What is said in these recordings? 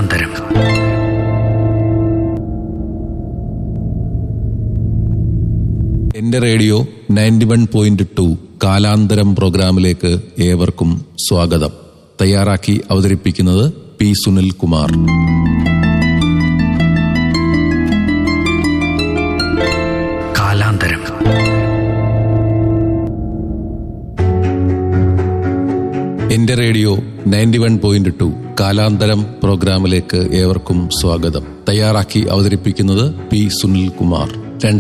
കാലാന്തരം. എന്റെ റേഡിയോ 91.2 കാലാന്തരം പ്രോഗ്രാമിലേക്ക് ഏവർക്കും സ്വാഗതം. തയ്യാറാക്കി അവതരിപ്പിക്കുന്നത് പി സുനിൽ കുമാർ. കാലാന്തരം. എന്റെ റേഡിയോ 91.2 കാലാന്തരം പ്രോഗ്രാമിലേക്ക് ഏവർക്കും സ്വാഗതം. തയ്യാറാക്കി അവതരിപ്പിക്കുന്നത് പി സുനിൽ കുമാർ.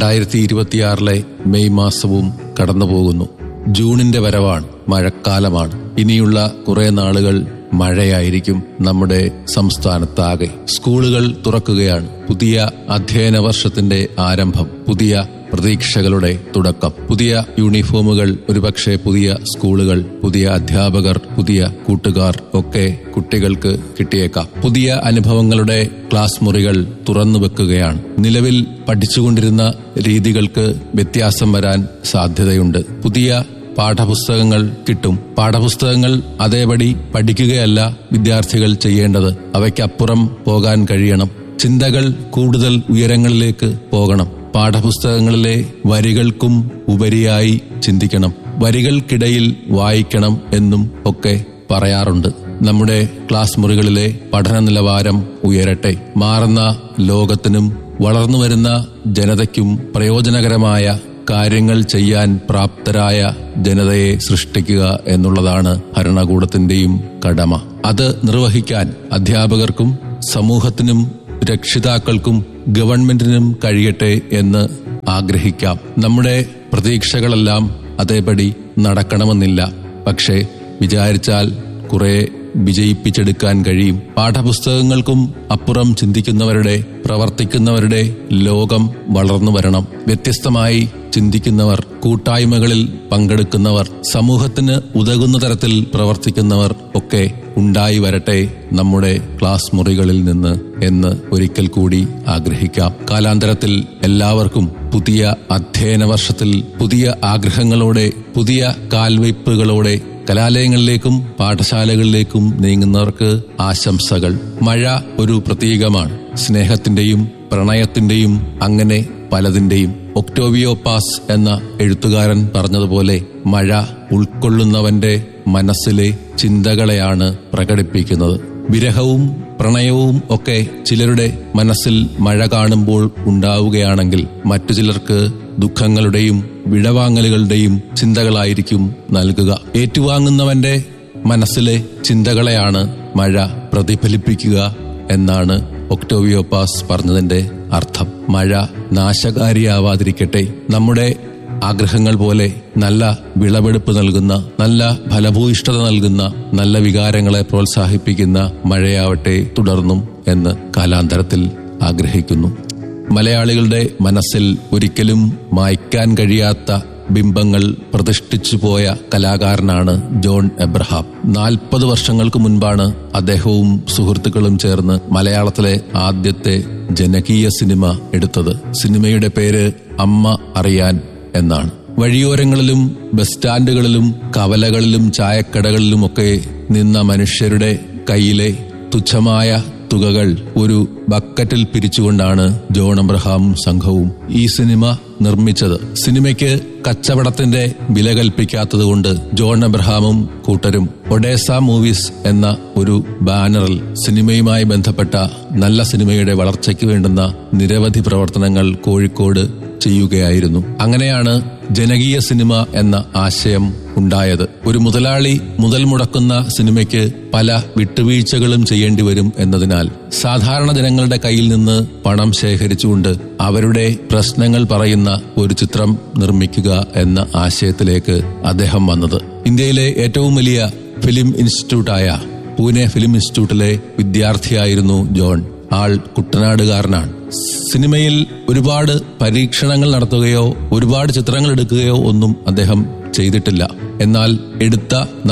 2026 മെയ് മാസവും കടന്നുപോകുന്നു. ജൂണിന്റെ വരവാണ്, മഴക്കാലമാണ്. ഇനിയുള്ള കുറെ നാളുകൾ മഴയായിരിക്കും നമ്മുടെ സംസ്ഥാനത്താകെ. സ്കൂളുകൾ തുറക്കുകയാണ്. പുതിയ അധ്യയന വർഷത്തിന്റെ ആരംഭം, പുതിയ പ്രതീക്ഷകളുടെ തുടക്കം. പുതിയ യൂണിഫോമുകൾ, ഒരുപക്ഷെ പുതിയ സ്കൂളുകൾ, പുതിയ അധ്യാപകർ, പുതിയ കൂട്ടുകാർ ഒക്കെ കുട്ടികൾക്ക് കിട്ടിയേക്കാം. പുതിയ അനുഭവങ്ങളുടെ ക്ലാസ് മുറികൾ തുറന്നു വെക്കുകയാണ്. നിലവിൽ പഠിച്ചുകൊണ്ടിരുന്ന രീതികൾക്ക് വ്യത്യാസം വരാൻ സാധ്യതയുണ്ട്. പുതിയ പാഠപുസ്തകങ്ങൾ കിട്ടും. പാഠപുസ്തകങ്ങൾ അതേപടി പഠിക്കുകയല്ല വിദ്യാർത്ഥികൾ ചെയ്യേണ്ടത്. അവയ്ക്കപ്പുറം പോകാൻ കഴിയണം. ചിന്തകൾ കൂടുതൽ ഉയരങ്ങളിലേക്ക് പോകണം. പാഠപുസ്തകങ്ങളിലെ വരികൾക്കും ഉപരിയായി ചിന്തിക്കണം. വരികൾക്കിടയിൽ വായിക്കണം എന്നും ഒക്കെ പറയാറുണ്ട്. നമ്മുടെ ക്ലാസ് മുറികളിലെ പഠന നിലവാരം ഉയരട്ടെ. മാറുന്ന ലോകത്തിനും വളർന്നുവരുന്ന ജനതയ്ക്കും പ്രയോജനകരമായ കാര്യങ്ങൾ ചെയ്യാൻ പ്രാപ്തരായ ജനതയെ സൃഷ്ടിക്കുക എന്നുള്ളതാണ് ഭരണകൂടത്തിന്റെയും കടമ. അത് നിർവഹിക്കാൻ അധ്യാപകർക്കും സമൂഹത്തിനും രക്ഷിതാക്കൾക്കും ഗവൺമെന്റിനും കഴിയട്ടെ എന്ന് ആഗ്രഹിക്കാം. നമ്മുടെ പ്രതീക്ഷകളെല്ലാം അതേപടി നടക്കണമെന്നില്ല. പക്ഷേ വിചാരിച്ചാൽ കുറെ വിജയിപ്പിച്ചെടുക്കാൻ കഴിയും. പാഠപുസ്തകങ്ങൾക്കും അപ്പുറം ചിന്തിക്കുന്നവരുടെ, പ്രവർത്തിക്കുന്നവരുടെ ലോകം വളർന്നു വരണം. വ്യത്യസ്തമായി ചിന്തിക്കുന്നവർ, കൂട്ടായ്മകളിൽ പങ്കെടുക്കുന്നവർ, സമൂഹത്തിന് ഉതകുന്ന തരത്തിൽ പ്രവർത്തിക്കുന്നവർ ഒക്കെ ഉണ്ടായി വരട്ടെ നമ്മുടെ ക്ലാസ് മുറികളിൽ നിന്ന് എന്ന് ഒരിക്കൽ കൂടി ആഗ്രഹിക്കാം. കാലാന്തരത്തിൽ എല്ലാവർക്കും പുതിയ അധ്യയന വർഷത്തിൽ പുതിയ ആഗ്രഹങ്ങളോടെ, പുതിയ കാൽവയ്പുകളോടെ കലാലയങ്ങളിലേക്കും പാഠശാലകളിലേക്കും നീങ്ങുന്നവർക്ക് ആശംസകൾ. മഴ ഒരു പ്രതീകമാണ്. സ്നേഹത്തിന്റെയും പ്രണയത്തിന്റെയും അങ്ങനെ പലതിന്റെയും. ഒക്ടോവിയോ പാസ് എന്ന എഴുത്തുകാരൻ പറഞ്ഞതുപോലെ മഴ ഉൾക്കൊള്ളുന്നവന്റെ മനസ്സിലെ ചിന്തകളെയാണ് പ്രകടിപ്പിക്കുന്നത്. വിരഹവും പ്രണയവും ഒക്കെ ചിലരുടെ മനസ്സിൽ മഴ കാണുമ്പോൾ ഉണ്ടാവുകയാണെങ്കിൽ മറ്റു ചിലർക്ക് ദുഃഖങ്ങളുടെയും വിടവാങ്ങലുകളുടെയും ചിന്തകളായിരിക്കും നൽകുക. ഏറ്റുവാങ്ങുന്നവന്റെ മനസ്സിലെ ചിന്തകളെയാണ് മഴ പ്രതിഫലിപ്പിക്കുക എന്നാണ് ഒക്ടോവിയോ പാസ് പറഞ്ഞതിന്റെ അർത്ഥം. മഴ നാശകാരിയാവാതിരിക്കട്ടെ. നമ്മുടെ ആഗ്രഹങ്ങൾ പോലെ നല്ല വിളവെടുപ്പ് നൽകുന്ന, നല്ല ഫലഭൂയിഷ്ഠത നൽകുന്ന, നല്ല വികാരങ്ങളെ പ്രോത്സാഹിപ്പിക്കുന്ന മഴയാവട്ടെ തുടർന്നും എന്ന് കാലാന്തരത്തിൽ ആഗ്രഹിക്കുന്നു. മലയാളികളുടെ മനസ്സിൽ ഒരിക്കലും മായ്ക്കാൻ കഴിയാത്ത ബിംബങ്ങൾ പ്രതിഷ്ഠിച്ചു പോയ കലാകാരനാണ് ജോൺ എബ്രഹാം. 40 വർഷങ്ങൾക്ക് മുൻപാണ് അദ്ദേഹവും സുഹൃത്തുക്കളും ചേർന്ന് മലയാളത്തിലെ ആദ്യത്തെ ജനകീയ സിനിമ എടുത്തത്. സിനിമയുടെ പേര് അമ്മ അറിയാൻ എന്നാണ്. വഴിയോരങ്ങളിലും ബസ് സ്റ്റാൻഡുകളിലും കവലകളിലും ചായക്കടകളിലുമൊക്കെ നിന്ന മനുഷ്യരുടെ കയ്യിലെ തുച്ഛമായ തുകകൾ ഒരു ബക്കറ്റിൽ പിരിച്ചുകൊണ്ടാണ് ജോൺ എബ്രഹാമും സംഘവും ഈ സിനിമ നിർമ്മിച്ചത്. സിനിമയ്ക്ക് കച്ചവടത്തിന്റെ വില കൽപ്പിക്കാത്തതുകൊണ്ട് ജോൺ എബ്രഹാമും കൂട്ടരും ഒഡേസ മൂവീസ് എന്ന ഒരു ബാനറിൽ സിനിമയുമായി ബന്ധപ്പെട്ട നല്ല സിനിമയുടെ വളർച്ചയ്ക്ക് വേണ്ടുന്ന നിരവധി പ്രവർത്തനങ്ങൾ കോഴിക്കോട് ചെയ്യുകയായിരുന്നു. അങ്ങനെയാണ് ജനകീയ സിനിമ എന്ന ആശയം ഉണ്ടായത്. ഒരു മുതലാളി മുതൽ മുടക്കുന്ന സിനിമയ്ക്ക് പല വിട്ടുവീഴ്ചകളും ചെയ്യേണ്ടി വരും എന്നതിനാൽ സാധാരണ ജനങ്ങളുടെ കയ്യിൽ നിന്ന് പണം ശേഖരിച്ചുകൊണ്ട് അവരുടെ പ്രശ്നങ്ങൾ പറയുന്ന ഒരു ചിത്രം നിർമ്മിക്കുക എന്ന ആശയത്തിലേക്ക് അദ്ദേഹം വന്നത്. ഇന്ത്യയിലെ ഏറ്റവും വലിയ ഫിലിം ഇൻസ്റ്റിറ്റ്യൂട്ടായ പൂനെ ഫിലിം ഇൻസ്റ്റിറ്റ്യൂട്ടിലെ വിദ്യാർത്ഥിയായിരുന്നു ജോൺ. ആൾ കുട്ടനാടുകാരനാണ്. സിനിമയിൽ ഒരുപാട് പരീക്ഷണങ്ങൾ നടത്തുകയോ ഒരുപാട് ചിത്രങ്ങൾ എടുക്കുകയോ ഒന്നും അദ്ദേഹം ചെയ്തിട്ടില്ല. എന്നാൽ എടുത്ത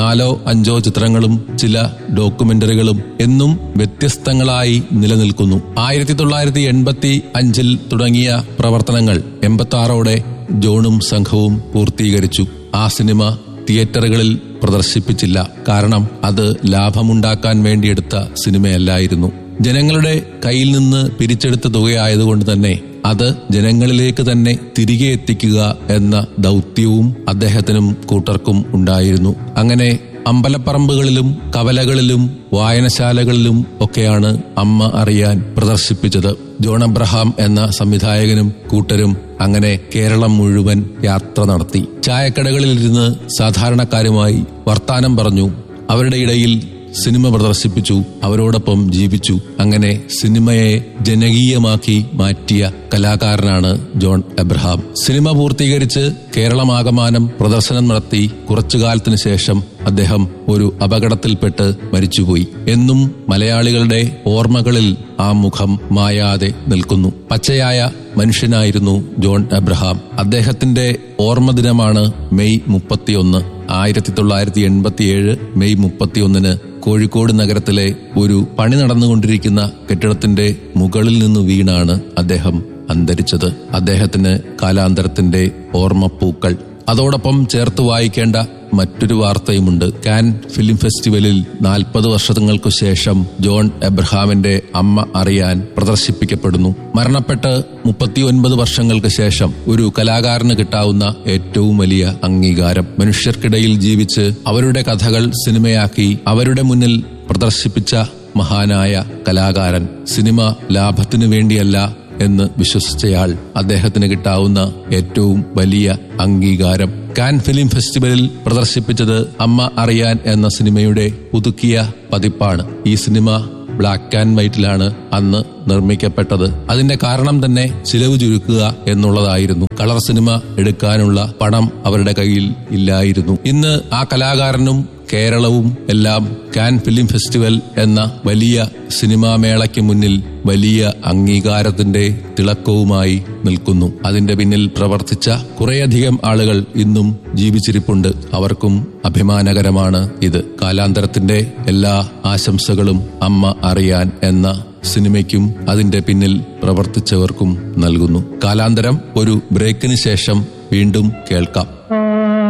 4-5 ചിത്രങ്ങളും ചില ഡോക്യുമെന്ററികളും എന്നും വ്യത്യസ്തങ്ങളായി നിലനിൽക്കുന്നു. 1985 തുടങ്ങിയ പ്രവർത്തനങ്ങൾ 86 ജോണും സംഘവും പൂർത്തീകരിച്ചു. ആ സിനിമ തിയേറ്ററുകളിൽ പ്രദർശിപ്പിച്ചില്ല. കാരണം അത് ലാഭമുണ്ടാക്കാൻ വേണ്ടിയെടുത്ത സിനിമയല്ലായിരുന്നു. ജനങ്ങളുടെ കയ്യിൽ നിന്ന് പിരിച്ചെടുത്ത തുകയായതുകൊണ്ട് തന്നെ അത് ജനങ്ങളിലേക്ക് തന്നെ തിരികെ എത്തിക്കുക എന്ന ദൗത്യവും അദ്ദേഹത്തിനും കൂട്ടർക്കും ഉണ്ടായിരുന്നു. അങ്ങനെ അമ്പലപ്പറമ്പുകളിലും കവലകളിലും വായനശാലകളിലും ഒക്കെയാണ് അമ്മ അറിയാൻ പ്രദർശിപ്പിച്ചത്. ജോൺ അബ്രഹാം എന്ന സംവിധായകനും കൂട്ടരും അങ്ങനെ കേരളം മുഴുവൻ യാത്ര നടത്തി. ചായക്കടകളിലിരുന്ന് സാധാരണക്കാരുമായി വർത്താനം പറഞ്ഞു. അവരുടെ ഇടയിൽ സിനിമ പ്രദർശിപ്പിച്ചു, അവരോടൊപ്പം ജീവിച്ചു. അങ്ങനെ സിനിമയെ ജനകീയമാക്കി മാറ്റിയ കലാകാരനാണ് ജോൺ എബ്രഹാം. സിനിമ പൂർത്തീകരിച്ച് കേരളമാകമാനം പ്രദർശനം നടത്തി കുറച്ചുകാലത്തിനു ശേഷം അദ്ദേഹം ഒരു അപകടത്തിൽപ്പെട്ട് മരിച്ചുപോയി. എന്നും മലയാളികളുടെ ഓർമ്മകളിൽ ആ മുഖം മായാതെ നിൽക്കുന്നു. പച്ചയായ മനുഷ്യനായിരുന്നു ജോൺ എബ്രഹാം. അദ്ദേഹത്തിന്റെ ഓർമ്മദിനമാണ് മെയ് 31. 1987 മെയ് 31 കോഴിക്കോട് നഗരത്തിലെ ഒരു പണി നടന്നുകൊണ്ടിരിക്കുന്ന കെട്ടിടത്തിന്റെ മുകളിൽ നിന്ന് വീണാണ് അദ്ദേഹം അന്തരിച്ചത്. അദ്ദേഹത്തിന് കാലാന്തരത്തിന്റെ ഓർമ്മപ്പൂക്കൾ. അതോടൊപ്പം ചേർത്ത് വായിക്കേണ്ട മറ്റൊരു വാർത്തയുമുണ്ട്. കാൻ ഫിലിം ഫെസ്റ്റിവലിൽ 40 വർഷങ്ങൾക്കു ശേഷം ജോൺ എബ്രഹാമിന്റെ അമ്മ അറിയാൻ പ്രദർശിപ്പിക്കപ്പെടുന്നു. മരണപ്പെട്ട് 39 വർഷങ്ങൾക്ക് ശേഷം ഒരു കലാകാരന് കിട്ടാവുന്ന ഏറ്റവും വലിയ അംഗീകാരം. മനുഷ്യർക്കിടയിൽ ജീവിച്ച് അവരുടെ കഥകൾ സിനിമയാക്കി അവരുടെ മുന്നിൽ പ്രദർശിപ്പിച്ച മഹാനായ കലാകാരൻ. സിനിമ ലാഭത്തിനു വേണ്ടിയല്ല എന്ന് വിശ്വസിച്ചയാൾ. അദ്ദേഹത്തിന് കിട്ടാവുന്ന ഏറ്റവും വലിയ അംഗീകാരം. കാൻ ഫിലിം ഫെസ്റ്റിവലിൽ പ്രദർശിപ്പിച്ചത് അമ്മ അറിയാൻ എന്ന സിനിമയുടെ പുതുക്കിയ പതിപ്പാണ്. ഈ സിനിമ ബ്ലാക്ക് ആൻഡ് വൈറ്റിലാണ് അന്ന് നിർമ്മിക്കപ്പെട്ടത്. അതിന്റെ കാരണം തന്നെ ചിലവ് ചുരുക്കുക എന്നുള്ളതായിരുന്നു. കളർ സിനിമ എടുക്കാനുള്ള പണം അവരുടെ കയ്യിൽ ഇല്ലായിരുന്നു. ഇന്ന് ആ കലാകാരനും കേരളവും എല്ലാം കാൻ ഫിലിം ഫെസ്റ്റിവൽ എന്ന വലിയ സിനിമാ മേളയ്ക്ക് മുന്നിൽ വലിയ അംഗീകാരത്തിന്റെ തിളക്കവുമായി നിൽക്കുന്നു. അതിന്റെ പിന്നിൽ പ്രവർത്തിച്ച കുറേയധികം ആളുകൾ ഇന്നും ജീവിച്ചിരിപ്പുണ്ട്. അവർക്കും അഭിമാനകരമാണ് ഇത്. കാലാന്തരത്തിന്റെ എല്ലാ ആശംസകളും അമ്മ അറിയാൻ എന്ന സിനിമയ്ക്കും അതിന്റെ പിന്നിൽ പ്രവർത്തിച്ചവർക്കും നൽകുന്നു. കാലാന്തരം ഒരു ബ്രേക്കിന് ശേഷം വീണ്ടും കേൾക്കാം.